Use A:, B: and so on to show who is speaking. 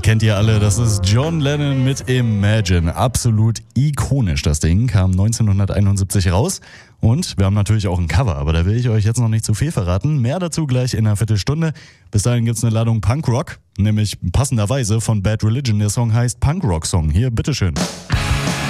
A: kennt ihr alle, das ist John Lennon mit Imagine. Absolut ikonisch, das Ding, kam 1971 raus. Und wir haben natürlich auch ein Cover, aber da will ich euch jetzt noch nicht zu viel verraten. Mehr dazu gleich in einer Viertelstunde. Bis dahin gibt's eine Ladung Punkrock, nämlich passenderweise von Bad Religion. Der Song heißt Punkrock Song. Hier, bitteschön.